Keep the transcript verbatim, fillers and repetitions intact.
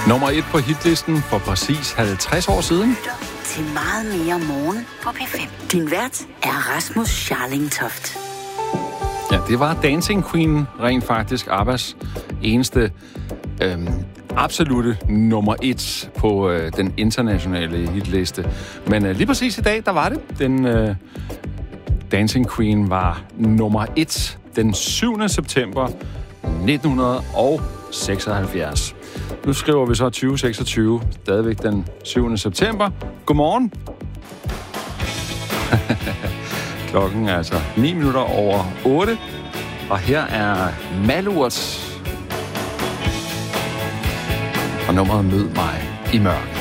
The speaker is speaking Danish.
Nummer et på hitlisten for præcis halvtreds år siden. Til meget mere morgen på P fem. Din vært er Rasmus Scharlingtoft. Ja, det var Dancing Queen rent faktisk Abbas eneste øhm, absolutte nummer et på øh, den internationale hitliste. Men øh, lige præcis i dag, der var det. Den øh, Dancing Queen var nummer et den syvende september nitten seksoghalvfjerds. Nu skriver vi så tyve seksogtyve, stadigvæk den syvende september. Godmorgen. Klokken er altså ni minutter over otte, og her er Malurt. Og nummeret Mød mig i mørk.